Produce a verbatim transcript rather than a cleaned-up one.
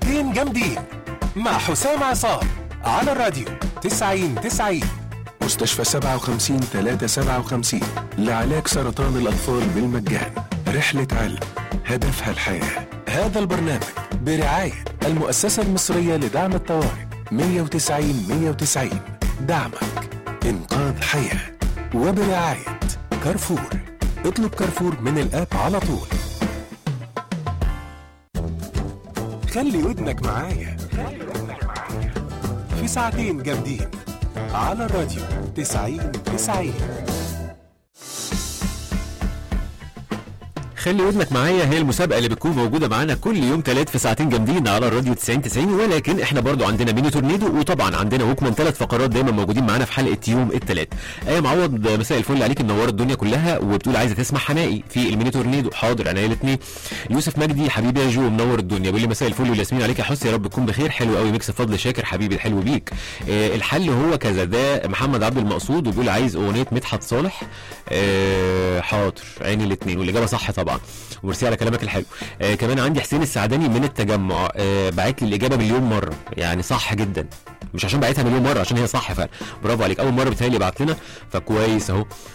ساعتين جامدين مع حسام عصام على الراديو تسعين تسعين. مستشفى سبعة وخمسين ثلاثة سبعة وخمسين لعلاج سرطان الأطفال بالمجان. رحلة علم هدفها الحياة. هذا البرنامج برعاية المؤسسة المصرية لدعم الطوارئ مية وتسعين مية وتسعين. دعمك إنقاذ حياة. وبرعاية كارفور. اطلب كارفور من الآب على طول. خلي ودنك معايا في ساعتين جامدين على الراديو تسعين تسعين. خلي ودنك معايا هي المسابقه اللي بتكون موجوده معانا كل يوم ثلاث في ساعتين جامدين على الراديو تسعين تسعين، ولكن احنا برضو عندنا ميني تورنيدو، وطبعا عندنا وكمان ثلاث فقرات دايما موجودين معانا في حلقه يوم الثلاث. ايه معوض، مساء الفل عليك، منور الدنيا كلها، وبتقول عايزه تسمع حمائي في الميني تورنيدو. حاضر انا الاثنين. يوسف مجدي حبيبي يا جو منور الدنيا، بيقول لي مساء الفل والياسمين عليك يا حس، يا رب تكون بخير. حلو قوي ميكس فضل شاكر حبيبي الحلو بيك. اه الحل هو كذا. ده محمد عبد المقصود وبيقول عايز اغنيه مدحت صالح. اه حاضر عيني الاثنين، والاجابه صح طبعا، وميرسي على كلامك الحلو. آه كمان عندي حسين السعداني من التجمع، آه بعت لي الاجابه مليون مره، يعني صح جدا، مش عشان بعتها مليون مره، عشان هي صح فعلا. برافو عليك، اول مره بتهيألي بعت لنا، فكويس اهو.